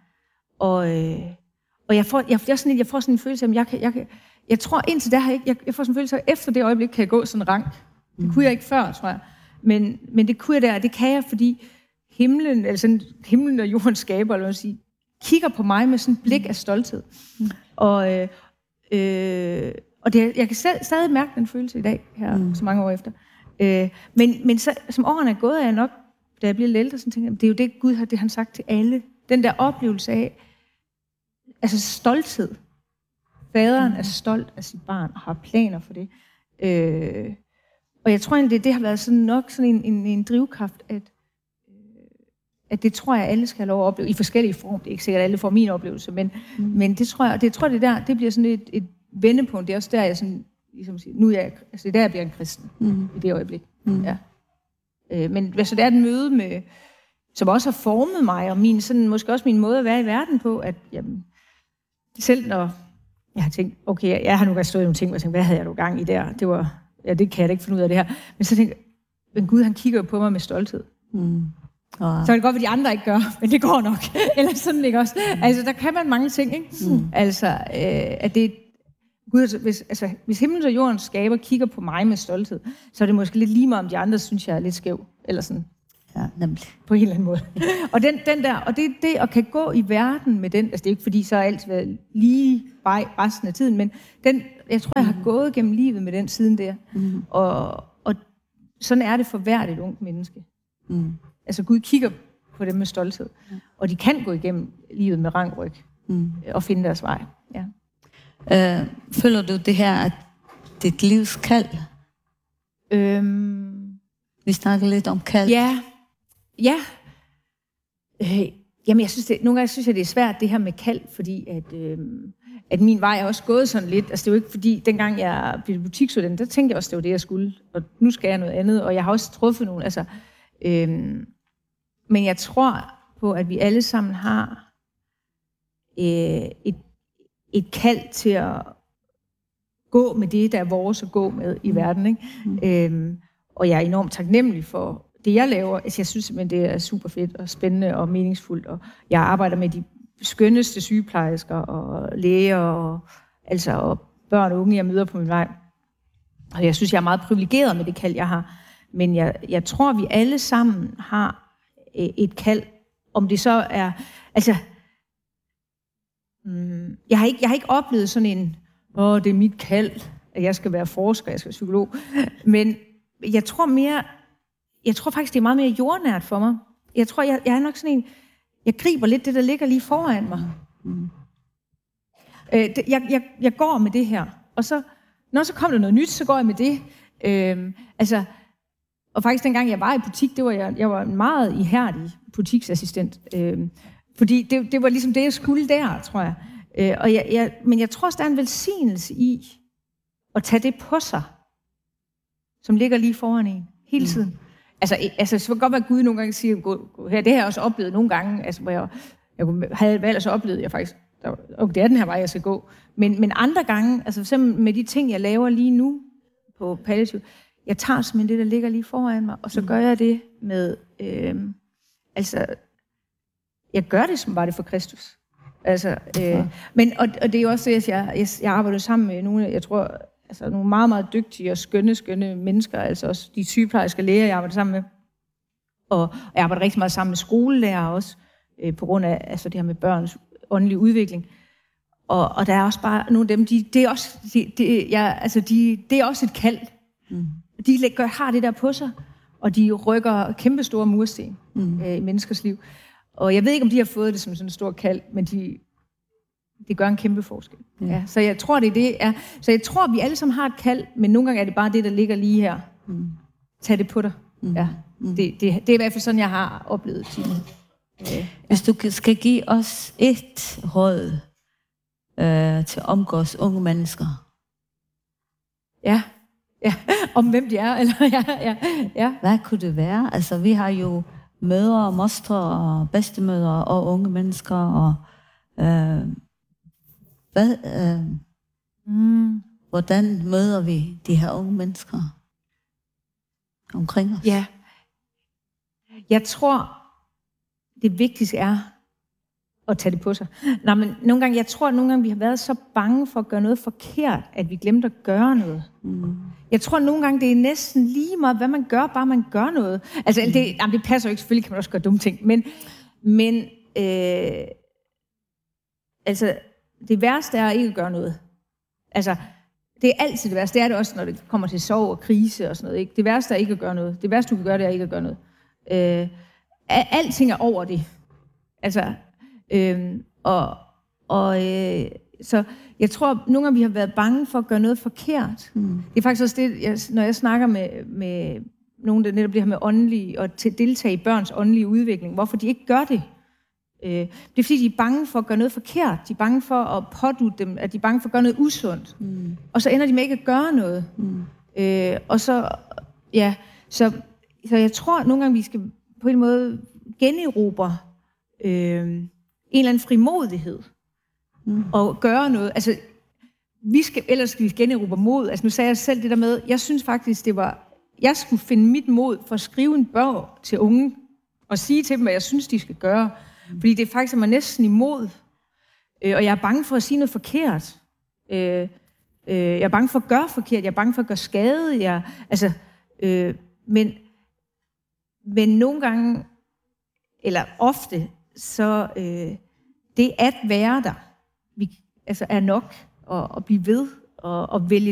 Og jeg får sådan en følelse af, at jeg tror indtil der jeg får sådan en følelse af, at efter det øjeblik kan jeg gå sådan rank. Det kunne jeg ikke før, tror jeg. Men det kunne jeg der, og det kan jeg, fordi himlen og jordens skaber, eller hvad man siger, kigger på mig med sådan et blik af stolthed. Og jeg kan stadig mærke den følelse i dag, her så mange år efter. Men så, som årene er gået, er jeg nok, da jeg bliver lidt ældre, så tænker jeg, det er jo det, Gud har det han sagt til alle. Den der oplevelse af, altså stolthed. Faderen er stolt af sit barn og har planer for det. Og jeg tror egentlig, det har været sådan nok sådan en drivkraft, at det tror jeg, alle skal have lov at opleve i forskellige former. Det er ikke sikkert, at alle får min oplevelse, men det tror jeg, det bliver sådan et vendepunkt. Det er også der, jeg sådan, ligesom siger, nu er jeg, altså det er der, jeg bliver en kristen i det øjeblik. Ja. Men altså, det er et møde med, som også har formet mig, og måske også min måde at være i verden på, at jamen, selv når jeg har tænkt, okay, jeg har nu stået i nogle ting, og tænkt, hvad havde jeg nu gang i der? Det kan jeg da ikke finde ud af det her. Men så tænkte jeg, men Gud, han kigger på mig med stolthed. Så kan det godt, hvad de andre ikke gør, men det går nok. Eller sådan, ikke også? Altså, der kan man mange ting, ikke? Altså, at det Gud, hvis himlen og jordens skaber kigger på mig med stolthed, så er det måske lidt lige meget, om de andre synes, jeg er lidt skæv. Eller sådan. Ja, nemlig. På en eller anden måde. Og den der, og det at kan gå i verden med den, altså det er ikke fordi, så har alt været lige vej resten af tiden, men jeg tror, jeg har gået gennem livet med den siden der. Og sådan er det for hvert et ungt menneske. Altså Gud kigger på dem med stolthed, og de kan gå igennem livet med rangryg og finde deres vej. Ja. Føler du det her, at dit livs kald? Vi snakker lidt om kald. Ja. Jamen, nogle gange synes jeg, det er svært, det her med kald, fordi at min vej er også gået sådan lidt. Altså, det er jo ikke fordi, dengang jeg blev butiksuddannet, der tænkte jeg også, det var det, jeg skulle. Og nu skal jeg noget andet, og jeg har også truffet nogle, altså... men jeg tror, på, at vi alle sammen har et kald til at gå med det, der er vores at gå med i verden. Ikke? Og jeg er enormt taknemmelig for det, jeg laver. Altså, jeg synes simpelthen, det er super fedt og spændende og meningsfuldt. Og jeg arbejder med de skønneste sygeplejersker og læger og børn og unge, jeg møder på min vej. Og jeg synes, jeg er meget privilegeret med det kald, jeg har. Men jeg tror, vi alle sammen har et kald. Om det så er... Altså, jeg har ikke oplevet sådan en... det er mit kald, at jeg skal være forsker, jeg skal være psykolog. Men jeg tror faktisk, det er meget mere jordnært for mig. Jeg tror, jeg er nok sådan en... Jeg griber lidt det, der ligger lige foran mig. Jeg går med det her. Og så, når så kom der noget nyt, så går jeg med det. Og faktisk dengang jeg var i butik, jeg var en meget ihærdig butiksassistent. Fordi det var ligesom det, jeg skulle der, tror jeg. Men jeg tror også, der er en velsignelse i at tage det på sig, som ligger lige foran en, hele tiden. Altså, så kan godt være, at Gud nogle gange siger, gå her. Det har jeg også oplevet nogle gange, altså, hvor jeg havde valgt, og så oplevede jeg faktisk, det er den her vej, jeg skal gå. Men andre gange, altså for eksempel med de ting, jeg laver lige nu på palliativ, jeg tager simpelthen det, der ligger lige foran mig, og så gør jeg det med, jeg gør det, som var det for Kristus. Men det er jo også det, at jeg arbejder sammen med nogle, jeg tror, altså nogle meget, meget dygtige og skønne mennesker, altså også de sygeplejersker læger, jeg arbejder sammen med. Og jeg arbejder rigtig meget sammen med skolelærer også, på grund af altså det her med børns åndelige udvikling. Og der er også bare nogle af dem, det er også et kald. De har det der på sig, og de rykker kæmpe store mursten i menneskers liv. Og jeg ved ikke, om de har fået det som sådan en stor kald, men det gør en kæmpe forskel. Ja, så jeg tror, det er det. Så jeg tror, vi alle sammen har et kald, men nogle gange er det bare det, der ligger lige her. Tag det på dig. Ja, det er i hvert fald sådan, jeg har oplevet tiden. Hvis du skal give os et råd til omgås unge mennesker. Ja. Om hvem de er. Eller, ja. Hvad kunne det være? Altså, vi har jo mødre, mostre og bedstemødre og unge mennesker. Og, hvordan møder vi de her unge mennesker omkring os? Ja. Jeg tror, det vigtigste er at tage det på sig. Men jeg tror, nogle gange vi har været så bange for at gøre noget forkert, at vi glemte at gøre noget. Jeg tror, nogle gange det er næsten lige meget, hvad man gør, bare man gør noget. Altså, det passer jo ikke. Selvfølgelig kan man også gøre dumme ting. Men det værste er ikke at gøre noget. Altså, det er altid det værste. Det er det også, når det kommer til sorg og krise og sådan noget. Ikke? Det værste er ikke at gøre noget. Det værste, du kan gøre, det er ikke at gøre noget. Alting er over det. Altså, så jeg tror, nogle gange vi har været bange for at gøre noget forkert. Det er faktisk også det, når jeg snakker med nogen, der netop bliver med åndelige, og til deltage i børns åndelige udvikling, hvorfor de ikke gør det. Det er fordi, de er bange for at gøre noget forkert. De er bange for at pådutte dem, at de er bange for at gøre noget usundt. Og så ender de med ikke at gøre noget. Så jeg tror, nogle gange vi skal på en måde generobre en eller anden frimodighed og gøre noget. Altså, ellers skal vi generobre mod. Altså, nu sagde jeg selv det der med, jeg synes faktisk, jeg skulle finde mit mod for at skrive en bog til unge og sige til dem, hvad jeg synes, de skal gøre. Fordi det er faktisk, at man næsten imod. Og jeg er bange for at sige noget forkert. Jeg er bange for at gøre forkert. Jeg er bange for at gøre skade. Men nogle gange, eller ofte, så det at være der, er nok at blive ved og vælge